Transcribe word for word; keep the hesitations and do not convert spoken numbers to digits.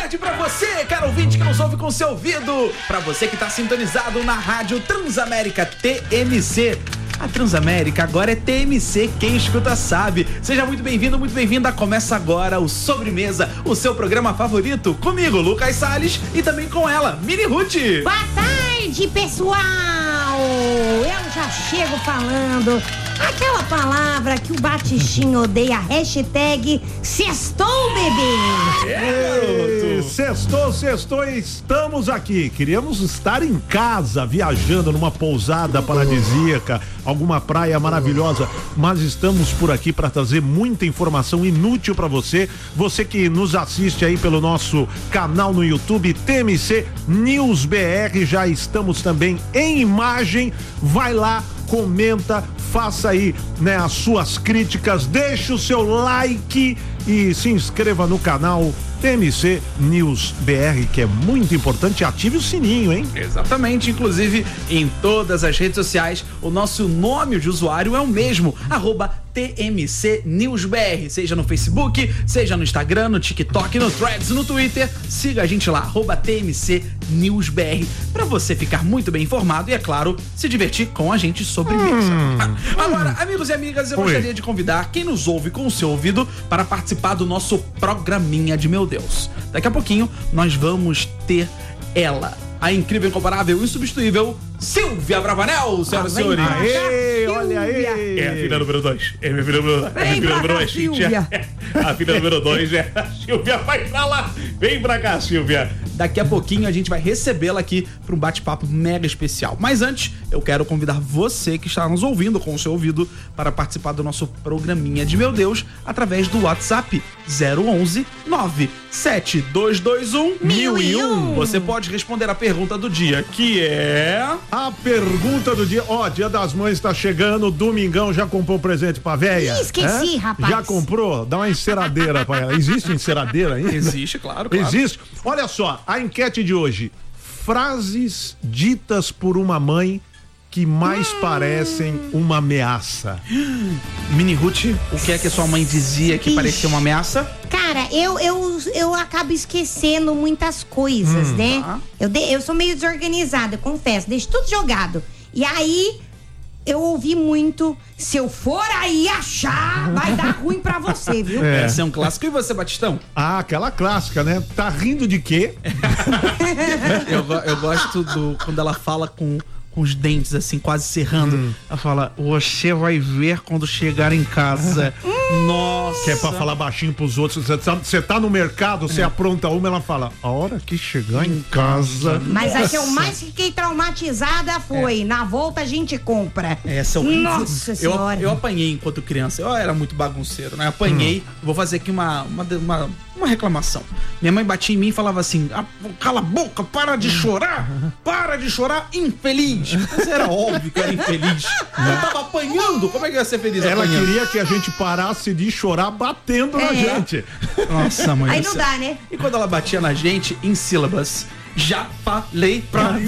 tarde pra você, caro ouvinte que nos ouve com seu ouvido. Pra você que tá sintonizado na rádio Transamérica T M C. A Transamérica agora é T M C, quem escuta sabe. Seja muito bem-vindo, muito bem-vinda. Começa agora o Sobremesa, o seu programa favorito. Comigo, Lucas Salles, e também com ela, Mini Ruth. Boa tarde, pessoal. Eu já chego falando aquela palavra que o Batichinho odeia, hashtag sextou, bebê. É, sextou, sextou e estamos aqui. Queríamos estar em casa, viajando numa pousada paradisíaca, alguma praia maravilhosa, mas estamos por aqui para trazer muita informação inútil para você. Você que nos assiste aí pelo nosso canal no YouTube, T M C News B R, já estamos também em imagem. Vai lá, comenta, faça aí, né, as suas críticas, deixa o seu like e se inscreva no canal T M C News B R, que é muito importante. Ative o sininho, hein? Exatamente, inclusive em todas as redes sociais o nosso nome de usuário é o mesmo, arroba T M C News B R, seja no Facebook, seja no Instagram, no TikTok, no Threads, no Twitter. Siga a gente lá, arroba T M C News B R, pra você ficar muito bem informado e, é claro, se divertir com a gente sobremesa. Hum, Agora, hum. amigos e amigas, eu Oi. gostaria de convidar quem nos ouve com o seu ouvido para participar do nosso programinha de Meu Deus. Daqui a pouquinho nós vamos ter ela, a incrível, incomparável, insubstituível Silvia Bravanel, senhoras e senhores. Aê, olha aí. É a filha número dois. É a minha filha número dois. É a filha número dois. Silvia. A filha número dois é a Silvia. Vai pra lá. Vem pra cá, Silvia. Daqui a pouquinho a gente vai recebê-la aqui para um bate-papo mega especial. Mas antes, eu quero convidar você que está nos ouvindo com o seu ouvido para participar do nosso programinha de Meu Deus através do WhatsApp zero onze nove sete dois dois um mil e um. Você pode responder a pergunta do dia, que é... A pergunta do dia, ó, Dia das Mães tá chegando, domingão, já comprou presente pra véia? Ih, esqueci, é? rapaz. Já comprou? Dá uma enceradeira pra ela. Existe enceradeira ainda? Existe, claro, claro. Existe. Olha só, a enquete de hoje. Frases ditas por uma mãe que mais hum. parecem uma ameaça. Mini Ruth, o que é que a sua mãe dizia que Ixi. parecia uma ameaça? Cara, eu, eu, eu acabo esquecendo muitas coisas, hum, né? Tá. Eu, de, eu sou meio desorganizada, eu confesso, deixo tudo jogado. E aí, eu ouvi muito, se eu for aí achar, vai dar ruim pra você, viu? É. Esse é um clássico. E você, Batistão? Ah, aquela clássica, né? Tá rindo de quê? eu, eu gosto do quando ela fala com... com os dentes assim, quase cerrando. Hum. Ela fala, você vai ver quando chegar em casa. Nossa. Que é pra falar baixinho pros outros. Você tá, tá no mercado, você é. apronta uma, ela fala, a hora que chegar em casa. Mas Nossa. a que eu mais fiquei traumatizada foi, é. na volta a gente compra. Essa é horrível. Nossa senhora. Eu, eu apanhei enquanto criança, eu era muito bagunceiro, né? Apanhei, hum. vou fazer aqui uma, uma, uma, uma reclamação. Minha mãe batia em mim e falava assim, ah, cala a boca, para de chorar, para de chorar, infeliz. Mas era óbvio que eu era infeliz. Eu tava apanhando, como é que eu ia ser feliz Ela apanhando? queria que a gente parasse de chorar batendo é. na gente. Nossa, mãe. Aí não dá, né? E quando ela batia na gente, em sílabas, já falei pra